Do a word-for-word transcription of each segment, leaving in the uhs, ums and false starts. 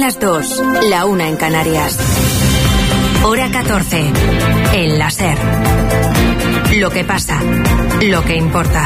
las dos, la una en Canarias. Hora catorce. El la SER. Lo que pasa, lo que importa.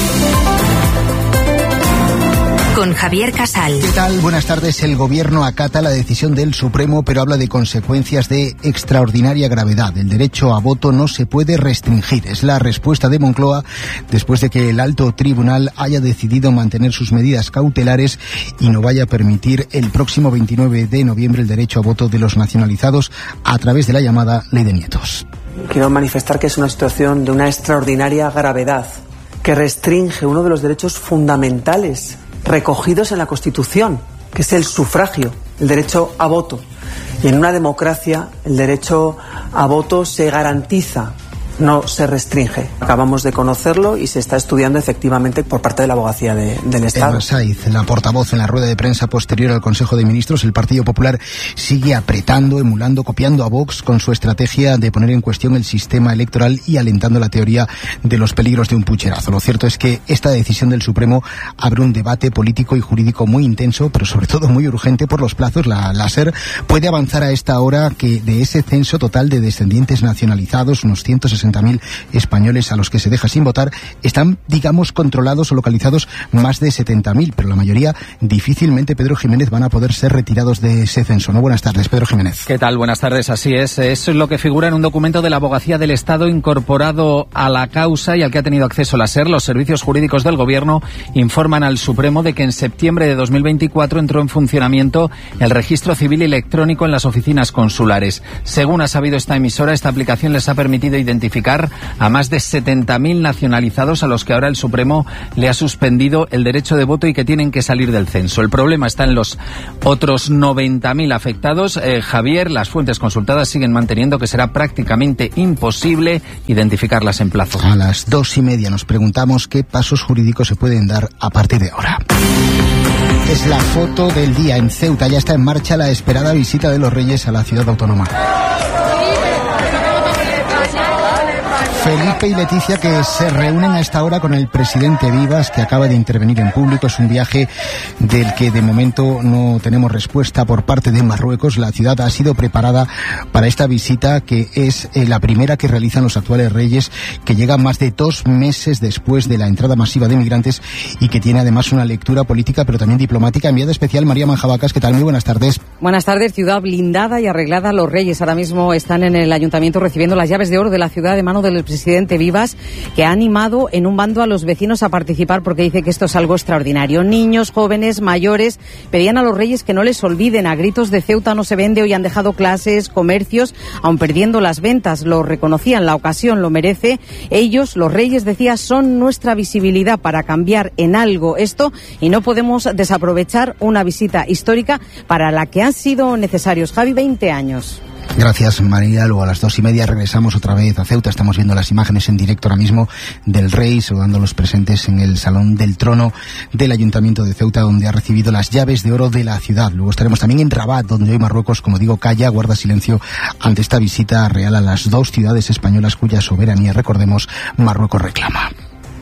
Con Javier Casal. ¿Qué tal? Buenas tardes. El Gobierno acata la decisión del Supremo, pero habla de consecuencias de extraordinaria gravedad. El derecho a voto no se puede restringir. Es la respuesta de Moncloa después de que el alto tribunal haya decidido mantener sus medidas cautelares y no vaya a permitir el próximo veintinueve de noviembre el derecho a voto de los nacionalizados a través de la llamada Ley de Nietos. Quiero manifestar que es una situación de una extraordinaria gravedad que restringe uno de los derechos fundamentales recogidos en la Constitución, que es el sufragio, el derecho a voto. Y en una democracia el derecho a voto se garantiza, no se restringe. Acabamos de conocerlo y se está estudiando efectivamente por parte de la Abogacía de, del Estado. Eva Saiz, la portavoz en la rueda de prensa posterior al Consejo de Ministros, el Partido Popular sigue apretando, emulando, copiando a Vox con su estrategia de poner en cuestión el sistema electoral y alentando la teoría de los peligros de un pucherazo. Lo cierto es que esta decisión del Supremo abre un debate político y jurídico muy intenso, pero sobre todo muy urgente por los plazos. La, la SER puede avanzar a esta hora que de ese censo total de descendientes nacionalizados, unos ciento sesenta mil españoles a los que se deja sin votar, están, digamos, controlados o localizados más de setenta mil, pero la mayoría difícilmente, Pedro Jiménez, van a poder ser retirados de ese censo. ¿No? Buenas tardes, Pedro Jiménez. ¿Qué tal? Buenas tardes, así es. Eso es lo que figura en un documento de la Abogacía del Estado incorporado a la causa y al que ha tenido acceso la SER. Los servicios jurídicos del Gobierno informan al Supremo de que en septiembre de dos mil veinticuatro entró en funcionamiento el registro civil electrónico en las oficinas consulares. Según ha sabido esta emisora, esta aplicación les ha permitido identificar a más de setenta mil nacionalizados a los que ahora el Supremo le ha suspendido el derecho de voto y que tienen que salir del censo. El problema está en los otros noventa mil afectados. Eh, Javier, las fuentes consultadas siguen manteniendo que será prácticamente imposible identificarlas en plazo. A las dos y media nos preguntamos qué pasos jurídicos se pueden dar a partir de ahora. Es la foto del día en Ceuta. Ya está en marcha la esperada visita de los Reyes a la ciudad autónoma. Felipe y Leticia, que se reúnen a esta hora con el presidente Vivas, que acaba de intervenir en público. Es un viaje del que de momento no tenemos respuesta por parte de Marruecos. La ciudad ha sido preparada para esta visita, que es eh, la primera que realizan los actuales reyes, que llega más de dos meses después de la entrada masiva de migrantes y que tiene además una lectura política pero también diplomática. Enviada especial María Manjabacas, ¿qué tal? Muy buenas tardes. Buenas tardes. Ciudad blindada y arreglada. Los reyes ahora mismo están en el ayuntamiento recibiendo las llaves de oro de la ciudad de mano del presidente Vivas, que ha animado en un bando a los vecinos a participar porque dice que esto es algo extraordinario. Niños, jóvenes, mayores pedían a los reyes que no les olviden. A gritos de Ceuta no se vende. Hoy han dejado clases, comercios, aun perdiendo las ventas. Lo reconocían, la ocasión lo merece. Ellos, los reyes, decía, son nuestra visibilidad para cambiar en algo esto y no podemos desaprovechar una visita histórica para la que han sido necesarios, Javi, veinte años. Gracias, María. Luego a las dos y media regresamos otra vez a Ceuta. Estamos viendo las imágenes en directo ahora mismo del rey saludando a los presentes en el Salón del Trono del Ayuntamiento de Ceuta, donde ha recibido las llaves de oro de la ciudad. Luego estaremos también en Rabat, donde hoy Marruecos, como digo, calla, guarda silencio ante esta visita real a las dos ciudades españolas cuya soberanía, recordemos, Marruecos reclama.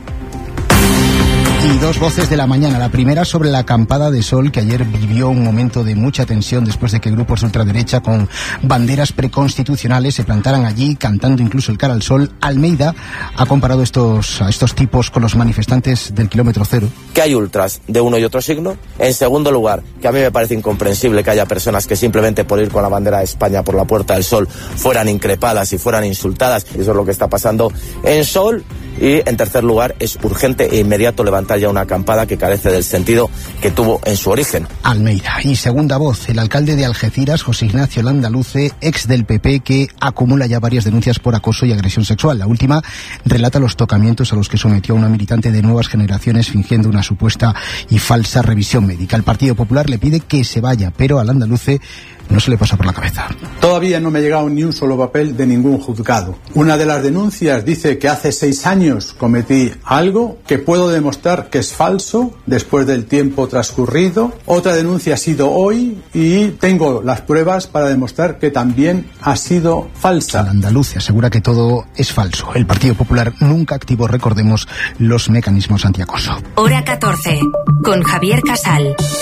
Y dos voces de la mañana. La primera sobre la acampada de Sol, que ayer vivió un momento de mucha tensión después de que grupos de ultraderecha con banderas preconstitucionales se plantaran allí, cantando incluso el cara al sol. Almeida ha comparado estos, a estos tipos con los manifestantes del kilómetro cero. Que hay ultras de uno y otro signo. En segundo lugar, que a mí me parece incomprensible que haya personas que simplemente por ir con la bandera de España por la Puerta del Sol fueran increpadas y fueran insultadas. Y eso es lo que está pasando en Sol. Y en tercer lugar, es urgente e inmediato levantar ya una acampada que carece del sentido que tuvo en su origen. Almeida. Y segunda voz, el alcalde de Algeciras, José Ignacio Landaluce, ex del P P, que acumula ya varias denuncias por acoso y agresión sexual. La última relata los tocamientos a los que sometió a una militante de Nuevas Generaciones fingiendo una supuesta y falsa revisión médica. El Partido Popular le pide que se vaya, pero a Landaluce no se le pasa por la cabeza. Todavía no me ha llegado ni un solo papel de ningún juzgado. Una de las denuncias dice que hace seis años cometí algo que puedo demostrar que es falso después del tiempo transcurrido. Otra denuncia ha sido hoy y tengo las pruebas para demostrar que también ha sido falsa. El andaluz asegura que todo es falso. El Partido Popular nunca activó, recordemos, los mecanismos antiacoso. Hora catorce, con Javier Casal.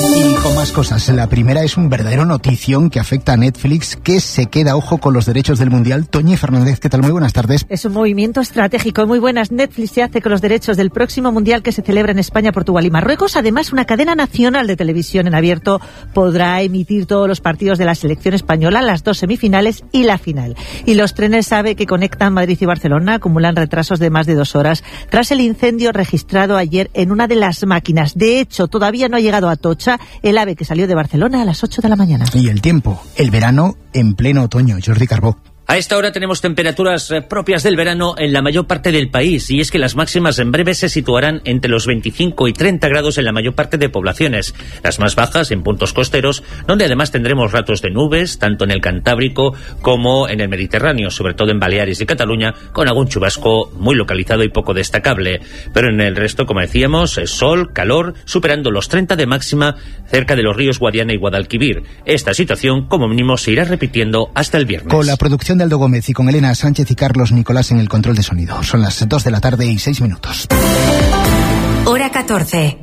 Y con más cosas. La primera es un verdadero notición que afecta a Netflix, que se queda, ojo, con los derechos del Mundial. Toñi Fernández, ¿qué tal? Muy buenas tardes. Es un movimiento estratégico. Muy buenas. Netflix se hace con los derechos del próximo Mundial que se celebra en España, Portugal y Marruecos. Además, una cadena nacional de televisión en abierto podrá emitir todos los partidos de la selección española, las dos semifinales y la final. Y los trenes AVE que conectan Madrid y Barcelona acumulan retrasos de más de dos horas tras el incendio registrado ayer en una de las máquinas. De hecho, todavía no ha llegado a Atocha el AVE que salió de Barcelona a las ocho de la mañana. Y el tiempo, el verano en pleno otoño. Jordi Carbó. A esta hora tenemos temperaturas propias del verano en la mayor parte del país, y es que las máximas en breve se situarán entre los veinticinco y treinta grados en la mayor parte de poblaciones, las más bajas en puntos costeros, donde además tendremos ratos de nubes, tanto en el Cantábrico como en el Mediterráneo, sobre todo en Baleares y Cataluña, con algún chubasco muy localizado y poco destacable. Pero en el resto, como decíamos, sol, calor, superando los treinta de máxima cerca de los ríos Guadiana y Guadalquivir. Esta situación, como mínimo, se irá repitiendo hasta el viernes. Con la producción de Aldo Gómez y con Elena Sánchez y Carlos Nicolás en el control de sonido. Son las dos de la tarde y seis minutos. Hora catorce.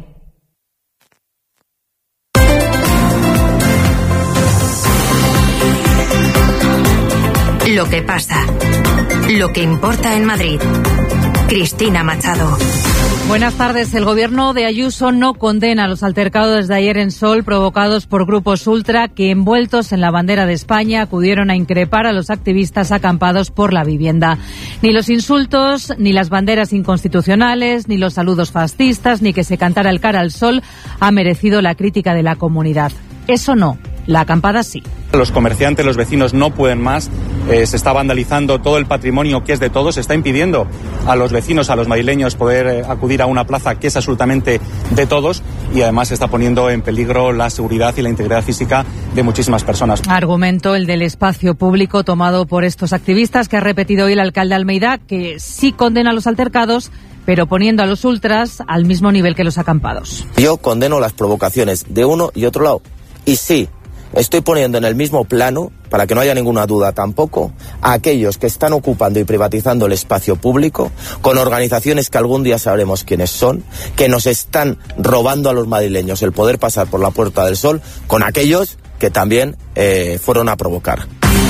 Lo que pasa. Lo que importa en Madrid. Cristina Machado. Buenas tardes. El gobierno de Ayuso no condena los altercados de ayer en Sol provocados por grupos ultra que, envueltos en la bandera de España, acudieron a increpar a los activistas acampados por la vivienda. Ni los insultos, ni las banderas inconstitucionales, ni los saludos fascistas, ni que se cantara el cara al sol ha merecido la crítica de la comunidad. Eso no, la acampada sí. Los comerciantes, los vecinos no pueden más, eh, se está vandalizando todo el patrimonio que es de todos, se está impidiendo a los vecinos, a los madrileños poder eh, acudir a una plaza que es absolutamente de todos, y además se está poniendo en peligro la seguridad y la integridad física de muchísimas personas. Argumento el del espacio público tomado por estos activistas, que ha repetido hoy el alcalde Almeida, que sí condena los altercados, pero poniendo a los ultras al mismo nivel que los acampados. Yo condeno las provocaciones de uno y otro lado, y sí, estoy poniendo en el mismo plano, para que no haya ninguna duda tampoco, a aquellos que están ocupando y privatizando el espacio público, con organizaciones que algún día sabremos quiénes son, que nos están robando a los madrileños el poder pasar por la Puerta del Sol, con aquellos que también eh, fueron a provocar.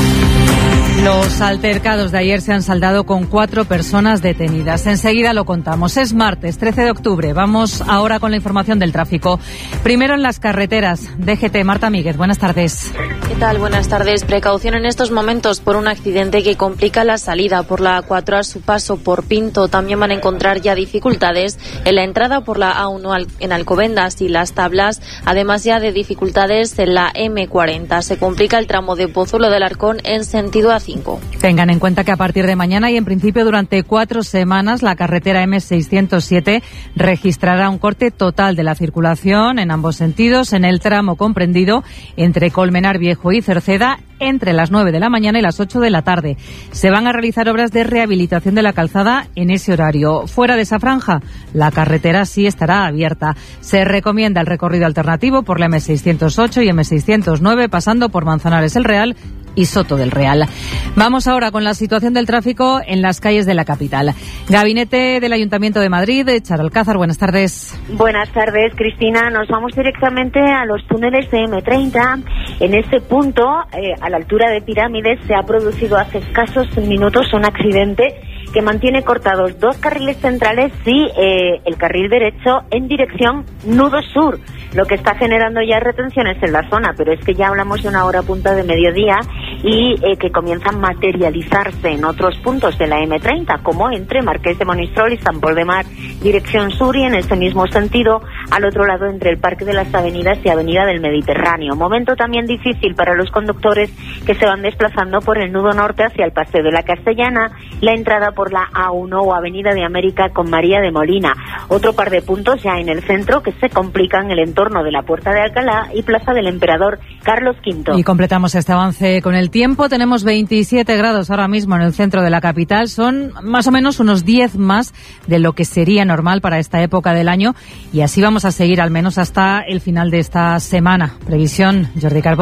Los altercados de ayer se han saldado con cuatro personas detenidas. Enseguida lo contamos. Es martes, trece de octubre. Vamos ahora con la información del tráfico. Primero en las carreteras. D G T, Marta Míguez, buenas tardes. ¿Qué tal? Buenas tardes. Precaución en estos momentos por un accidente que complica la salida por la A cuatro a su paso por Pinto. También van a encontrar ya dificultades en la entrada por la A uno en Alcobendas y Las Tablas. Además ya de dificultades en la eme cuarenta. Se complica el tramo de Pozuelo del Arcón en sentido A cinco. Tengan en cuenta que a partir de mañana y en principio durante cuatro semanas la carretera eme seiscientos siete registrará un corte total de la circulación en ambos sentidos en el tramo comprendido entre Colmenar Viejo y Cerceda entre las nueve de la mañana y las ocho de la tarde. Se van a realizar obras de rehabilitación de la calzada en ese horario. Fuera de esa franja, la carretera sí estará abierta. Se recomienda el recorrido alternativo por la eme seiscientos ocho y eme seiscientos nueve pasando por Manzanares el Real y Soto del Real. Vamos ahora con la situación del tráfico en las calles de la capital. Gabinete del Ayuntamiento de Madrid, Charo Alcázar, buenas tardes. Buenas tardes, Cristina. Nos vamos directamente a los túneles de eme treinta. En este punto, eh, a la altura de Pirámides, se ha producido hace escasos minutos un accidente que mantiene cortados dos carriles centrales y eh, el carril derecho en dirección Nudo Sur, lo que está generando ya retenciones en la zona, pero es que ya hablamos de una hora punta de mediodía y eh, que comienzan a materializarse en otros puntos de la eme treinta, como entre Marqués de Monistrol y San Pol de Mar, dirección sur, y en ese mismo sentido, al otro lado entre el Parque de las Avenidas y Avenida del Mediterráneo. Momento también difícil para los conductores que se van desplazando por el nudo norte hacia el Paseo de la Castellana, la entrada por la A uno o Avenida de América con María de Molina. Otro par de puntos ya en el centro que se complican en el entorno de la Puerta de Alcalá y Plaza del Emperador Carlos quinto. Y completamos este avance con el tiempo. Tenemos veintisiete grados ahora mismo en el centro de la capital. Son más o menos unos diez más de lo que sería normal para esta época del año. Y así vamos a seguir al menos hasta el final de esta semana. Previsión, Jordi Carbó.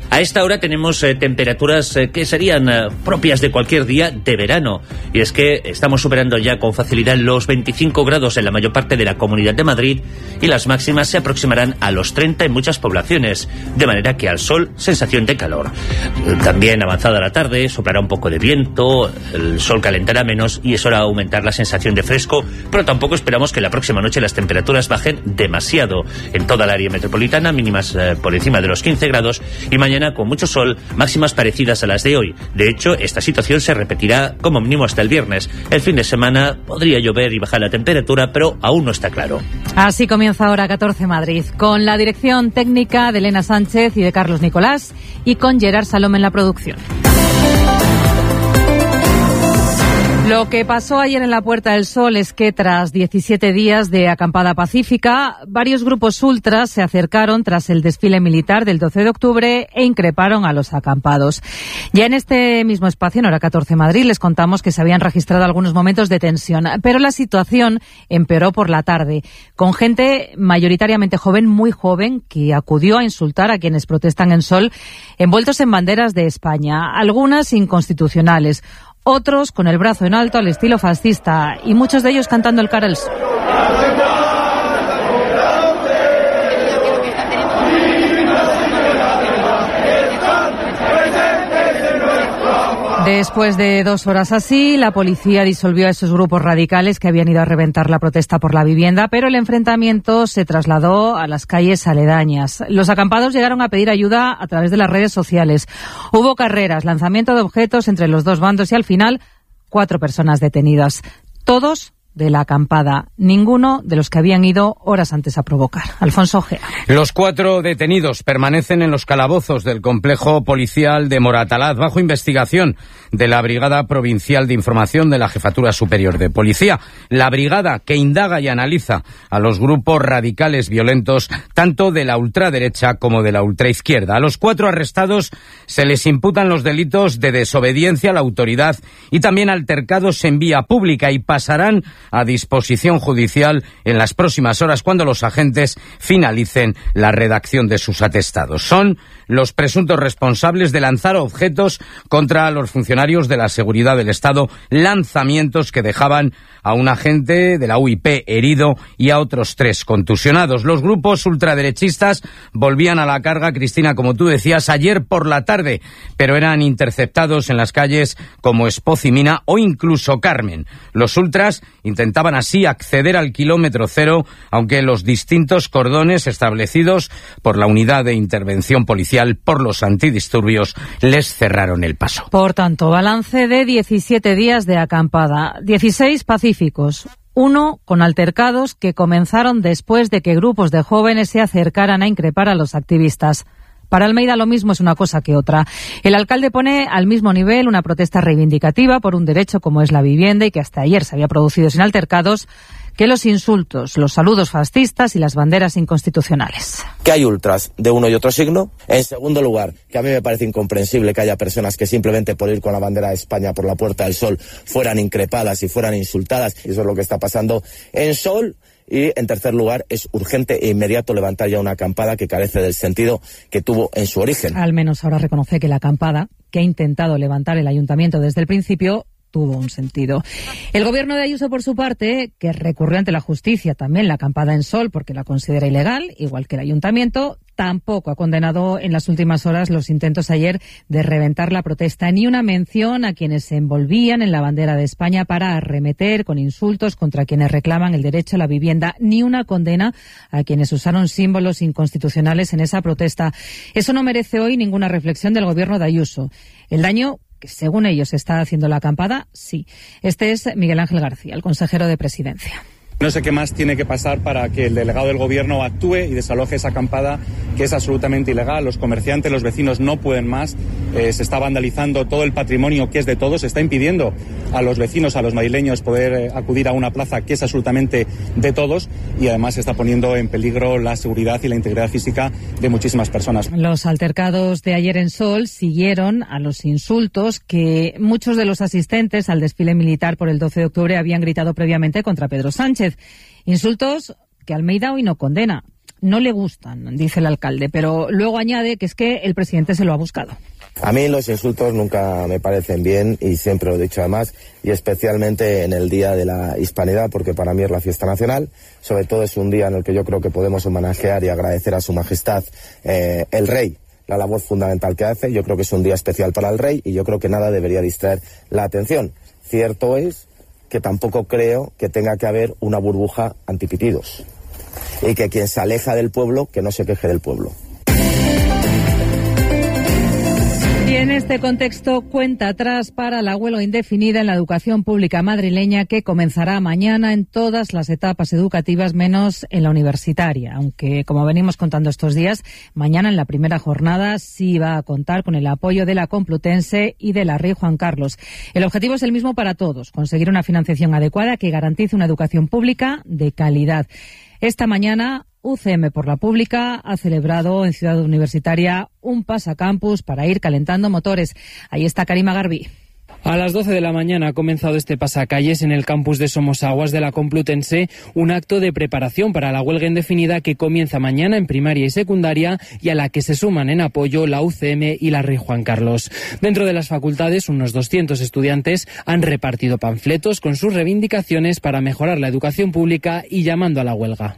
A esta hora tenemos eh, temperaturas eh, que serían eh, propias de cualquier día de verano. Y es que estamos superando ya con facilidad los veinticinco grados en la mayor parte de la Comunidad de Madrid y las máximas se aproximarán a los treinta en muchas poblaciones. De manera que al sol, sensación de calor. Eh, también avanzada la tarde, soplará un poco de viento, el sol calentará menos y eso hará aumentar la sensación de fresco, pero tampoco esperamos que la próxima noche las temperaturas bajen demasiado. En toda el área metropolitana, mínimas eh, por encima de los quince grados y mañana con mucho sol, máximas parecidas a las de hoy. De hecho, esta situación se repetirá como mínimo hasta el viernes. El fin de semana podría llover y bajar la temperatura, pero aún no está claro. Así comienza Hora catorce Madrid, con la dirección técnica de Elena Sánchez y de Carlos Nicolás, y con Gerard Salom en la producción. Lo que pasó ayer en la Puerta del Sol es que tras diecisiete días de acampada pacífica, varios grupos ultras se acercaron tras el desfile militar del doce de octubre e increparon a los acampados. Ya en este mismo espacio, en Hora catorce Madrid, les contamos que se habían registrado algunos momentos de tensión, pero la situación empeoró por la tarde, con gente mayoritariamente joven, muy joven, que acudió a insultar a quienes protestan en Sol, envueltos en banderas de España, algunas inconstitucionales, otros con el brazo en alto al estilo fascista y muchos de ellos cantando el Cara al Sol. Después de dos horas así, la policía disolvió a esos grupos radicales que habían ido a reventar la protesta por la vivienda, pero el enfrentamiento se trasladó a las calles aledañas. Los acampados llegaron a pedir ayuda a través de las redes sociales. Hubo carreras, lanzamiento de objetos entre los dos bandos y al final, cuatro personas detenidas. Todos de la acampada, ninguno de los que habían ido horas antes a provocar. Alfonso Ojea. Los cuatro detenidos permanecen en los calabozos del complejo policial de Moratalaz bajo investigación de la Brigada Provincial de Información de la Jefatura Superior de Policía. La brigada que indaga y analiza a los grupos radicales violentos tanto de la ultraderecha como de la ultraizquierda. A los cuatro arrestados se les imputan los delitos de desobediencia a la autoridad y también altercados en vía pública y pasarán a disposición judicial en las próximas horas cuando los agentes finalicen la redacción de sus atestados. Son los presuntos responsables de lanzar objetos contra los funcionarios de la seguridad del Estado, lanzamientos que dejaban a un agente de la U I P herido y a otros tres contusionados. Los grupos ultraderechistas volvían a la carga, Cristina, como tú decías, ayer por la tarde, pero eran interceptados en las calles como Espoz y Mina o incluso Carmen. Los ultras intentaban así acceder al kilómetro cero, aunque los distintos cordones establecidos por la Unidad de Intervención Policial por los antidisturbios les cerraron el paso. Por tanto, balance de diecisiete días de acampada, dieciséis pacíficos, uno con altercados que comenzaron después de que grupos de jóvenes se acercaran a increpar a los activistas. Para Almeida lo mismo es una cosa que otra. El alcalde pone al mismo nivel una protesta reivindicativa por un derecho como es la vivienda y que hasta ayer se había producido sin altercados, que los insultos, los saludos fascistas y las banderas inconstitucionales. Que hay ultras de uno y otro signo. En segundo lugar, que a mí me parece incomprensible que haya personas que simplemente por ir con la bandera de España por la Puerta del Sol fueran increpadas y fueran insultadas. Y eso es lo que está pasando en Sol. Y, en tercer lugar, es urgente e inmediato levantar ya una acampada que carece del sentido que tuvo en su origen. Al menos ahora reconoce que la acampada que ha intentado levantar el ayuntamiento desde el principio tuvo un sentido. El gobierno de Ayuso, por su parte, que recurrió ante la justicia también la acampada en Sol porque la considera ilegal, igual que el ayuntamiento, tampoco ha condenado en las últimas horas los intentos ayer de reventar la protesta, ni una mención a quienes se envolvían en la bandera de España para arremeter con insultos contra quienes reclaman el derecho a la vivienda, ni una condena a quienes usaron símbolos inconstitucionales en esa protesta. Eso no merece hoy ninguna reflexión del gobierno de Ayuso. El daño que según ellos está haciendo la acampada, sí. Este es Miguel Ángel García, el consejero de Presidencia. No sé qué más tiene que pasar para que el delegado del Gobierno actúe y desaloje esa acampada que es absolutamente ilegal. Los comerciantes, los vecinos no pueden más. Eh, se está vandalizando todo el patrimonio que es de todos. Se está impidiendo a los vecinos, a los madrileños, poder eh, acudir a una plaza que es absolutamente de todos y además se está poniendo en peligro la seguridad y la integridad física de muchísimas personas. Los altercados de ayer en Sol siguieron a los insultos que muchos de los asistentes al desfile militar por el doce de octubre habían gritado previamente contra Pedro Sánchez. Insultos que Almeida hoy no condena. no le gustan, dice el alcalde, pero luego añade que es que el presidente se lo ha buscado. A mí los insultos nunca me parecen bien y siempre lo he dicho además, y especialmente en el Día de la Hispanidad, porque para mí es la fiesta nacional. Sobre todo es un día en el que yo creo que podemos homenajear y agradecer a Su Majestad eh, el Rey la labor fundamental que hace. Yo creo que es un día especial para el Rey y yo creo que nada debería distraer la atención. Cierto es que tampoco creo que tenga que haber una burbuja antipitidos y que quien se aleja del pueblo, que no se queje del pueblo. Y en este contexto, cuenta atrás para la huelga indefinida en la educación pública madrileña que comenzará mañana en todas las etapas educativas menos en la universitaria. Aunque, como venimos contando estos días, mañana en la primera jornada sí va a contar con el apoyo de la Complutense y de la Rey Juan Carlos. El objetivo es el mismo para todos, conseguir una financiación adecuada que garantice una educación pública de calidad. Esta mañana, U C M por la Pública ha celebrado en Ciudad Universitaria un pasacampus para ir calentando motores. Ahí está Karima Garbí. A las doce de la mañana ha comenzado este pasacalles en el campus de Somosaguas de la Complutense, un acto de preparación para la huelga indefinida que comienza mañana en primaria y secundaria y a la que se suman en apoyo la U C M y la Rey Juan Carlos. Dentro de las facultades, unos doscientos estudiantes han repartido panfletos con sus reivindicaciones para mejorar la educación pública y llamando a la huelga.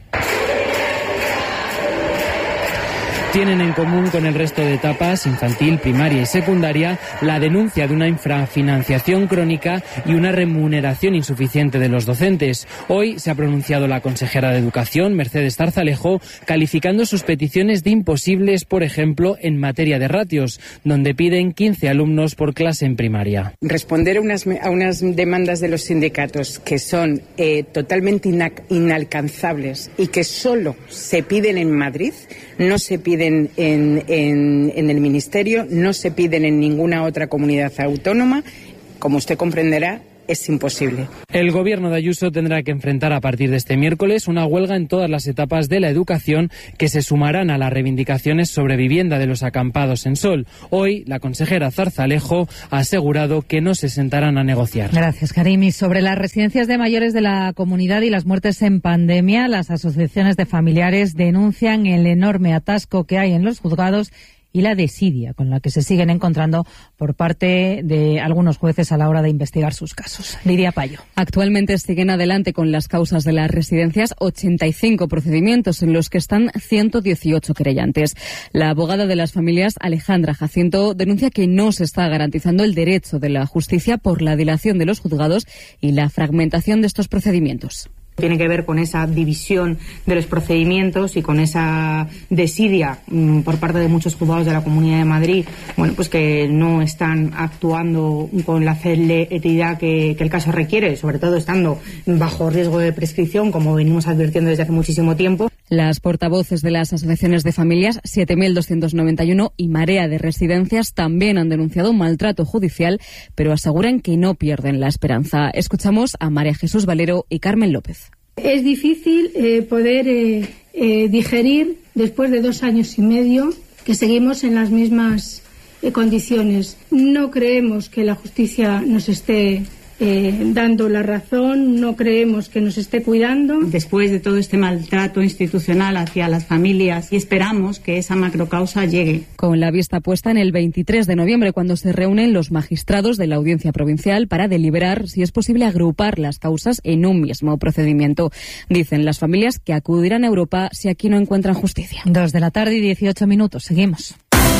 Tienen en común con el resto de etapas, infantil, primaria y secundaria, la denuncia de una infrafinanciación crónica y una remuneración insuficiente de los docentes. Hoy se ha pronunciado la consejera de Educación, Mercedes Zarzalejo, calificando sus peticiones de imposibles, por ejemplo, en materia de ratios, donde piden quince alumnos por clase en primaria. Responder a unas, a unas demandas de los sindicatos que son eh, totalmente inalcanzables y que solo se piden en Madrid, no se piden En, en, en el Ministerio, no se piden en ninguna otra comunidad autónoma, como usted comprenderá, es imposible. El gobierno de Ayuso tendrá que enfrentar a partir de este miércoles una huelga en todas las etapas de la educación que se sumarán a las reivindicaciones sobre vivienda de los acampados en Sol. Hoy, la consejera Zarzalejo ha asegurado que no se sentarán a negociar. Gracias, Karimi. Sobre las residencias de mayores de la comunidad y las muertes en pandemia, las asociaciones de familiares denuncian el enorme atasco que hay en los juzgados y la desidia con la que se siguen encontrando por parte de algunos jueces a la hora de investigar sus casos. Lidia Payo. Actualmente siguen adelante con las causas de las residencias ochenta y cinco procedimientos en los que están ciento dieciocho querellantes. La abogada de las familias, Alejandra Jacinto, denuncia que no se está garantizando el derecho de la justicia por la dilación de los juzgados y la fragmentación de estos procedimientos. Tiene que ver con esa división de los procedimientos y con esa desidia mmm, por parte de muchos juzgados de la Comunidad de Madrid, bueno, pues que no están actuando con la celeridad que, que el caso requiere, sobre todo estando bajo riesgo de prescripción, como venimos advirtiendo desde hace muchísimo tiempo. Las portavoces de las asociaciones de familias siete mil doscientos noventa y uno y Marea de Residencias también han denunciado maltrato judicial, pero aseguran que no pierden la esperanza. Escuchamos a María Jesús Valero y Carmen López. Es difícil eh, poder eh, eh, digerir, después de dos años y medio, que seguimos en las mismas eh, condiciones. No creemos que la justicia nos esté eh, dando la razón, no creemos que nos esté cuidando. Después de todo este maltrato institucional hacia las familias, y esperamos que esa macrocausa llegue. Con la vista puesta en el veintitrés de noviembre, cuando se reúnen los magistrados de la Audiencia Provincial para deliberar si es posible agrupar las causas en un mismo procedimiento. Dicen las familias que acudirán a Europa si aquí no encuentran justicia. Dos de la tarde y dieciocho minutos. Seguimos.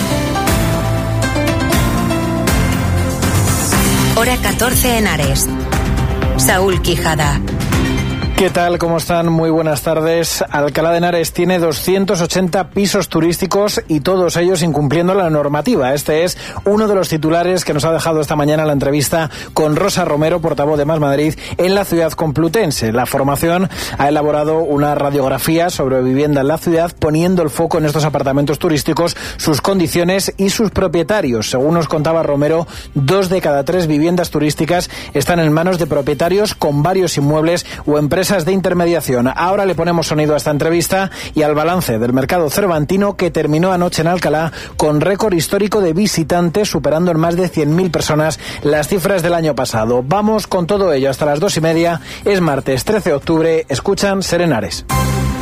Hora catorce en Ares. Saúl Quijada. ¿Qué tal? ¿Cómo están? Muy buenas tardes. Alcalá de Henares tiene doscientos ochenta pisos turísticos y todos ellos incumpliendo la normativa. Este es uno de los titulares que nos ha dejado esta mañana la entrevista con Rosa Romero, portavoz de Más Madrid, en la ciudad complutense. La formación ha elaborado una radiografía sobre vivienda en la ciudad, poniendo el foco en estos apartamentos turísticos, sus condiciones y sus propietarios. Según nos contaba Romero, dos de cada tres viviendas turísticas están en manos de propietarios con varios inmuebles o empresas de intermediación. Ahora le ponemos sonido a esta entrevista y al balance del mercado cervantino, que terminó anoche en Alcalá con récord histórico de visitantes, superando en más de cien mil personas las cifras del año pasado. Vamos con todo ello hasta las dos y media. Es martes trece de octubre. Escuchan Ser Henares.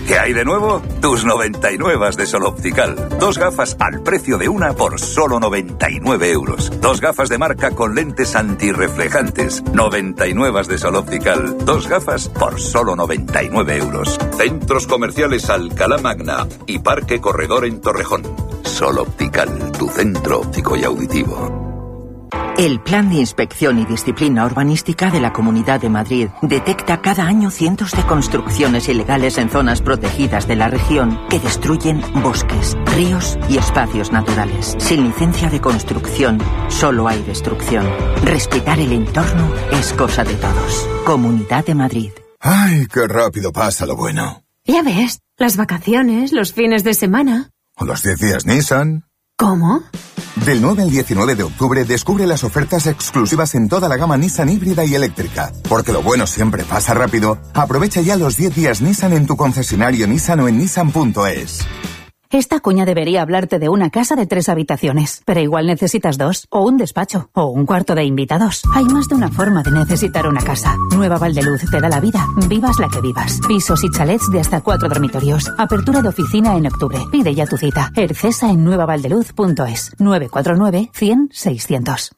¿Qué hay de nuevo? Tus noventa y nueve de Sol Optical. Dos gafas al precio de una por solo noventa y nueve euros. Dos gafas de marca con lentes antirreflejantes. noventa y nueve de Sol Optical. Dos gafas por solo noventa y nueve euros. Centros comerciales Alcalá Magna y Parque Corredor en Torrejón. Sol Optical, tu centro óptico y auditivo. El Plan de Inspección y Disciplina Urbanística de la Comunidad de Madrid detecta cada año cientos de construcciones ilegales en zonas protegidas de la región que destruyen bosques, ríos y espacios naturales. Sin licencia de construcción, solo hay destrucción. Respetar el entorno es cosa de todos. Comunidad de Madrid. ¡Ay, qué rápido pasa lo bueno! Ya ves, las vacaciones, los fines de semana. ¿O los diez días Nissan? ¿Cómo? Del nueve al diecinueve de octubre descubre las ofertas exclusivas en toda la gama Nissan híbrida y eléctrica. Porque lo bueno siempre pasa rápido. Aprovecha ya los diez días Nissan en tu concesionario Nissan o en nissan punto es. Esta cuña debería hablarte de una casa de tres habitaciones, pero igual necesitas dos, o un despacho, o un cuarto de invitados. Hay más de una forma de necesitar una casa. Nueva Valdeluz te da la vida, vivas la que vivas. Pisos y chalets de hasta cuatro dormitorios. Apertura de oficina en octubre. Pide ya tu cita. Ercesa en nueva valdeluz punto es. nueve cuatro nueve, cien, seiscientos.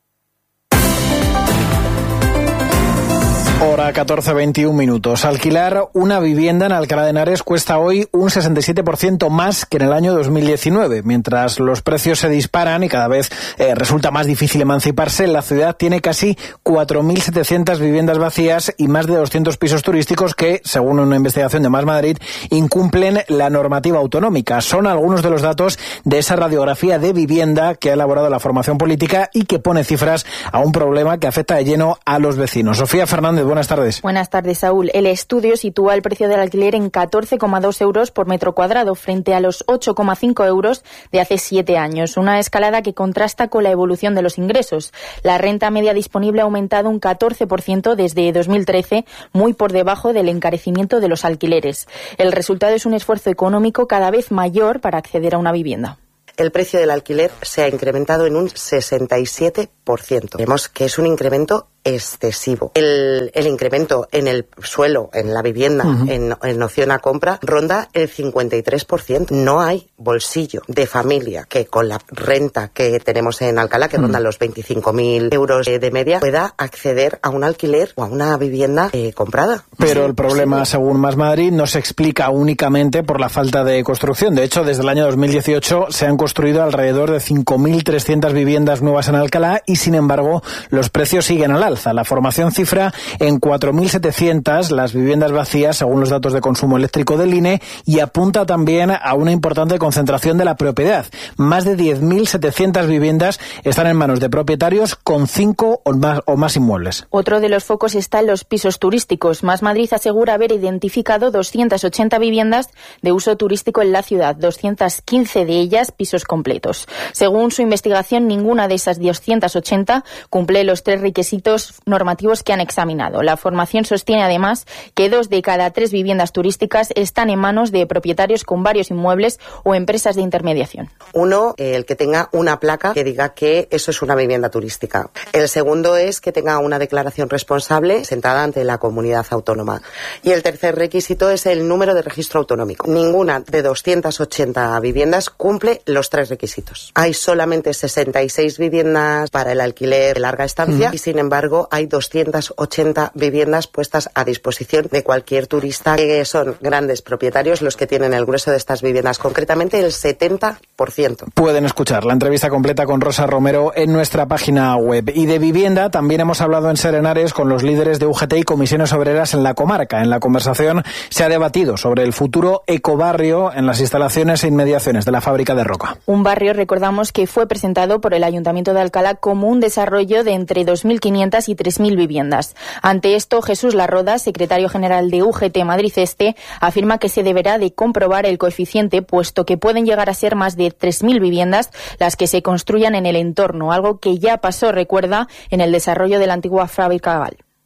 Hora catorce veintiún minutos. Alquilar una vivienda en Alcalá de Henares cuesta hoy un sesenta y siete por ciento más que en el año dos mil diecinueve. Mientras los precios se disparan y cada vez eh, resulta más difícil emanciparse, la ciudad tiene casi cuatro mil setecientas viviendas vacías y más de doscientos pisos turísticos que, según una investigación de Más Madrid, incumplen la normativa autonómica. Son algunos de los datos de esa radiografía de vivienda que ha elaborado la formación política y que pone cifras a un problema que afecta de lleno a los vecinos. Sofía Fernández, buenas tardes. Buenas tardes, Saúl. El estudio sitúa el precio del alquiler en catorce coma dos euros por metro cuadrado frente a los ocho coma cinco euros de hace siete años. Una escalada que contrasta con la evolución de los ingresos. La renta media disponible ha aumentado un catorce por ciento desde dos mil trece, muy por debajo del encarecimiento de los alquileres. El resultado es un esfuerzo económico cada vez mayor para acceder a una vivienda. El precio del alquiler se ha incrementado en un sesenta y siete por ciento. Vemos que es un incremento excesivo. El, el incremento en el suelo, en la vivienda, uh-huh. en, en opción a compra, ronda el cincuenta y tres por ciento. No hay bolsillo de familia que con la renta que tenemos en Alcalá, que uh-huh. ronda los veinticinco mil euros de media, pueda acceder a un alquiler o a una vivienda eh, comprada. Pero sí, el problema, sí. según Más Madrid, no se explica únicamente por la falta de construcción. De hecho, desde el año dos mil dieciocho se han construido alrededor de cinco mil trescientas viviendas nuevas en Alcalá y, sin embargo, los precios siguen al alza. La formación cifra en cuatro mil setecientas las viviendas vacías, según los datos de consumo eléctrico del I N E, y apunta también a una importante concentración de la propiedad. Más de diez mil setecientas viviendas están en manos de propietarios con cinco o más, o más inmuebles. Otro de los focos está en los pisos turísticos. Más Madrid asegura haber identificado doscientas ochenta viviendas de uso turístico en la ciudad, doscientas quince de ellas pisos completos. Según su investigación, ninguna de esas doscientas ochenta cumple los tres requisitos normativos que han examinado. La formación sostiene además que dos de cada tres viviendas turísticas están en manos de propietarios con varios inmuebles o empresas de intermediación. Uno, el que tenga una placa que diga que eso es una vivienda turística. El segundo es que tenga una declaración responsable sentada ante la comunidad autónoma. Y el tercer requisito es el número de registro autonómico. Ninguna de doscientas ochenta viviendas cumple los tres requisitos. Hay solamente sesenta y seis viviendas para el alquiler de larga estancia mm. y, sin embargo, hay doscientas ochenta viviendas puestas a disposición de cualquier turista, que son grandes propietarios los que tienen el grueso de estas viviendas, concretamente el setenta por ciento. Pueden escuchar la entrevista completa con Rosa Romero en nuestra página web. Y de vivienda también hemos hablado en Ser Henares con los líderes de U G T y comisiones obreras en la comarca. En la conversación se ha debatido sobre el futuro ecobarrio en las instalaciones e inmediaciones de la fábrica de Roca. Un barrio, recordamos, que fue presentado por el Ayuntamiento de Alcalá como un desarrollo de entre dos mil quinientas y tres mil viviendas. Ante esto, Jesús Larroda, secretario general de U G T Madrid Este, afirma que se deberá de comprobar el coeficiente, puesto que pueden llegar a ser más de tres mil viviendas las que se construyan en el entorno, algo que ya pasó, recuerda, en el desarrollo de la antigua fábrica Gal.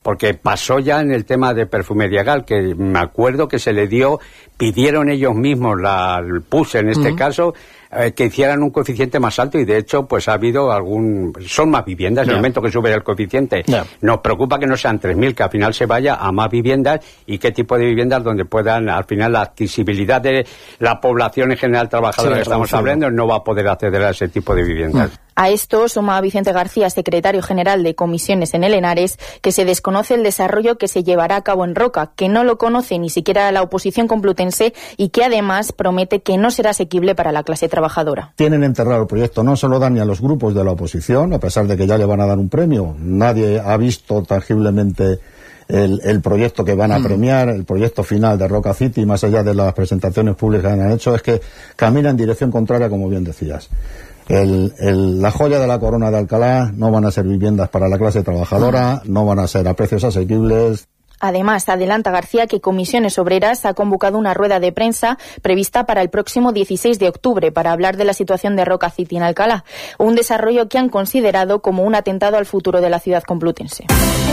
porque pasó ya en el tema de perfumería legal, que me acuerdo que se le dio, pidieron ellos mismos, la, el P U S en este uh-huh. caso, eh, que hicieran un coeficiente más alto, y de hecho pues ha habido algún, son más viviendas, yeah. en el momento que sube el coeficiente. Yeah. Nos preocupa que no sean tres mil, que al final se vaya a más viviendas, y qué tipo de viviendas donde puedan, al final la accesibilidad de la población en general trabajadora sí, que estamos hablando no va a poder acceder a ese tipo de viviendas. Mm. A esto suma Vicente García, secretario general de comisiones en el Henares, que se desconoce el desarrollo que se llevará a cabo en Roca, que no lo conoce ni siquiera la oposición complutense y que además promete que no será asequible para la clase trabajadora. Tienen enterrado el proyecto, no se lo dan ni a los grupos de la oposición, a pesar de que ya le van a dar un premio. Nadie ha visto tangiblemente el, el proyecto que van a premiar, el proyecto final de Roca City, más allá de las presentaciones públicas que han hecho, es que camina en dirección contraria, como bien decías. El, el, la joya de la corona de Alcalá no van a ser viviendas para la clase trabajadora, no van a ser a precios asequibles. Además, adelanta García que Comisiones Obreras ha convocado una rueda de prensa prevista para el próximo dieciséis de octubre para hablar de la situación de Roca City en Alcalá, un desarrollo que han considerado como un atentado al futuro de la ciudad complutense.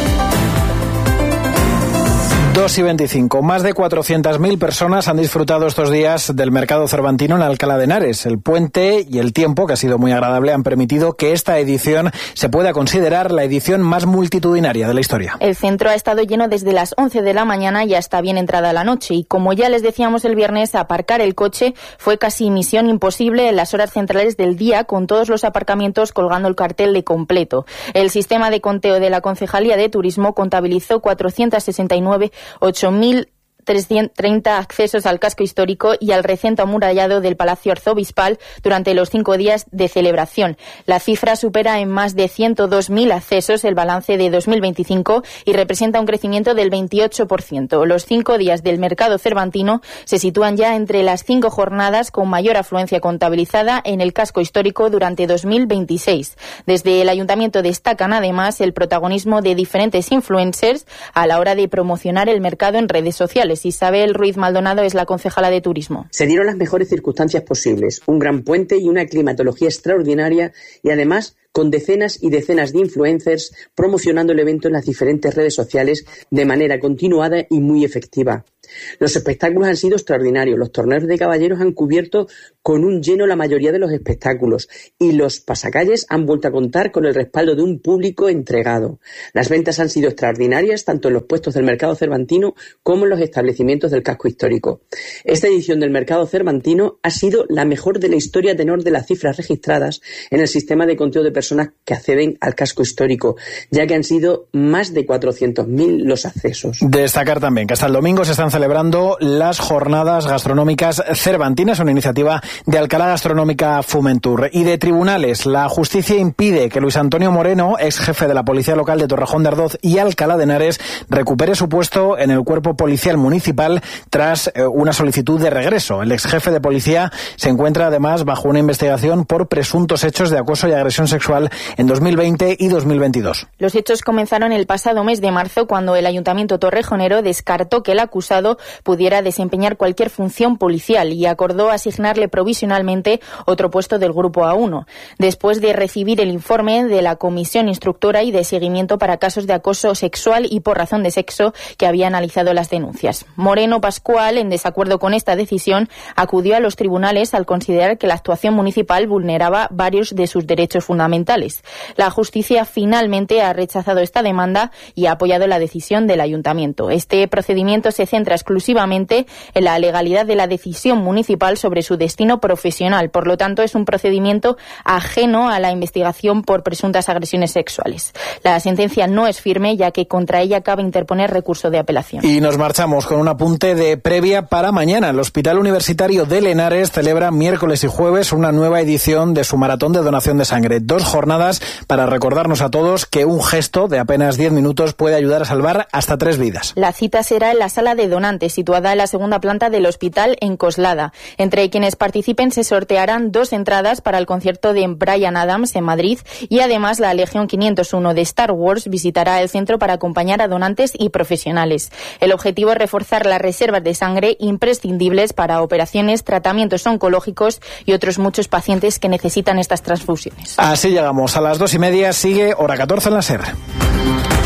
dos y veinticinco. Más de cuatrocientas mil personas han disfrutado estos días del mercado cervantino en Alcalá de Henares. El puente y el tiempo, que ha sido muy agradable, han permitido que esta edición se pueda considerar la edición más multitudinaria de la historia. El centro ha estado lleno desde las once de la mañana y hasta bien entrada la noche. Y como ya les decíamos el viernes, aparcar el coche fue casi misión imposible en las horas centrales del día, con todos los aparcamientos colgando el cartel de completo. El sistema de conteo de la Concejalía de Turismo contabilizó cuatrocientos sesenta y nueve ocho mil trescientos treinta accesos al casco histórico y al recinto amurallado del Palacio Arzobispal durante los cinco días de celebración. La cifra supera en más de ciento dos mil accesos el balance de dos mil veinticinco y representa un crecimiento del veintiocho por ciento. Los cinco días del mercado cervantino se sitúan ya entre las cinco jornadas con mayor afluencia contabilizada en el casco histórico durante dos mil veintiséis. Desde el Ayuntamiento destacan además el protagonismo de diferentes influencers a la hora de promocionar el mercado en redes sociales. Isabel Ruiz Maldonado es la concejala de Turismo. Se dieron las mejores circunstancias posibles, un gran puente y una climatología extraordinaria, y además con decenas y decenas de influencers promocionando el evento en las diferentes redes sociales de manera continuada y muy efectiva. Los espectáculos han sido extraordinarios. Los torneos de caballeros han cubierto con un lleno la mayoría de los espectáculos y los pasacalles han vuelto a contar con el respaldo de un público entregado. Las ventas han sido extraordinarias tanto en los puestos del mercado cervantino como en los establecimientos del casco histórico. Esta edición del mercado cervantino ha sido la mejor de la historia a tenor de las cifras registradas en el sistema de conteo de personas que acceden al casco histórico, ya que han sido más de cuatrocientos mil los accesos. Destacar también que hasta el domingo se están celebrando las jornadas gastronómicas cervantinas, una iniciativa de Alcalá Gastronómica Fumentur. Y de tribunales, la justicia impide que Luis Antonio Moreno, ex jefe de la Policía Local de Torrejón de Ardoz y Alcalá de Henares, recupere su puesto en el cuerpo policial municipal tras eh, una solicitud de regreso. El ex jefe de policía se encuentra además bajo una investigación por presuntos hechos de acoso y agresión sexual en dos mil veinte y dos mil veintidós. Los hechos comenzaron el pasado mes de marzo, cuando el Ayuntamiento torrejonero descartó que el acusado pudiera desempeñar cualquier función policial y acordó asignarle provisionalmente otro puesto del Grupo A uno, después de recibir el informe de la Comisión Instructora y de Seguimiento para Casos de Acoso Sexual y por razón de sexo, que había analizado las denuncias. Moreno Pascual, en desacuerdo con esta decisión, acudió a los tribunales al considerar que la actuación municipal vulneraba varios de sus derechos fundamentales. La justicia finalmente ha rechazado esta demanda y ha apoyado la decisión del Ayuntamiento. Este procedimiento se centra exclusivamente en la legalidad de la decisión municipal sobre su destino profesional. Por lo tanto, es un procedimiento ajeno a la investigación por presuntas agresiones sexuales. La sentencia no es firme, ya que contra ella cabe interponer recurso de apelación. Y nos marchamos con un apunte de previa para mañana. El Hospital Universitario de Henares celebra miércoles y jueves una nueva edición de su maratón de donación de sangre. Dos jornadas para recordarnos a todos que un gesto de apenas diez minutos puede ayudar a salvar hasta tres vidas. La cita será en la sala de donantes, situada en la segunda planta del hospital en Coslada. Entre quienes participen se sortearán dos entradas para el concierto de Bryan Adams en Madrid, y además la Legión quinientos uno de Star Wars visitará el centro para acompañar a donantes y profesionales. El objetivo es reforzar las reservas de sangre imprescindibles para operaciones, tratamientos oncológicos y otros muchos pacientes que necesitan estas transfusiones. Así llegamos a las dos y media. Sigue Hora catorce en la SER.